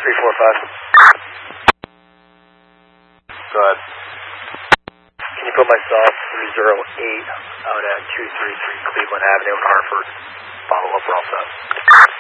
345. Go ahead. Can you put myself 308 out at 233 Cleveland Avenue in Hartford? Follow up, we're all set.